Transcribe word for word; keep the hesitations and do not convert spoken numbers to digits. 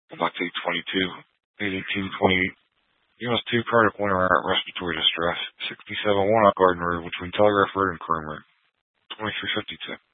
Black Tape twenty-two, eighty-two twenty-eight. U S two cardiac winter at respiratory distress. sixty-seven one out Garden Road between Telegraph Road and Chrome Road. twenty-three fifty-two.